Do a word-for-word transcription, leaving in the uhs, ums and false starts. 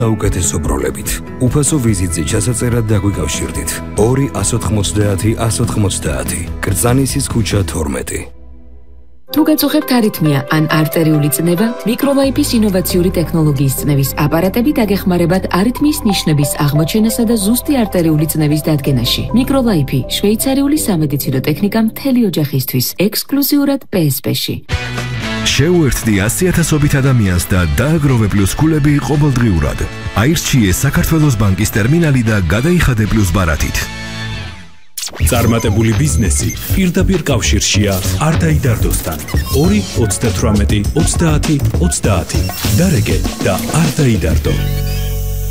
საუკეთესო პროლებით. უფასო ვიზიტზე ჩასაწერად დაგვიკავშირდით. ორი ათს ოცდაათი ათს ოცდაათი. კრძანისის ქუჩა თორმეტი. თუ გაწუხებთ არითმია ან არტერიული წნევა, მიკროლაიფის ინოვაციური ტექნოლოგიის წნევის აპარატები დაგეხმარებათ არითმიის ნიშნების აღმოჩენასა და ზუსტი არტერიული წნევის დადგენაში. მიკროლაიფი შვეიცარიული სამედიცინო ტექნიკა მთელი ოჯახისთვის, ექსკლუზიურად პე ეს პე-ში. შეუერთდი ასი ათასობით ადამიანს და დააგროვე პლუს ქულები ყოველდღიურად. აირჩიე საქართველოს ბანკის ტერმინალი და გადაიხადე პლუს ბარათით. წარმატებული ბიზნესი პირდაპირ კავშირშია არდაიდარდოსთან. ორი ოცდათვრამეტი ოცდაათი ოცდაათი. დარეგე და არ დაიდარდო.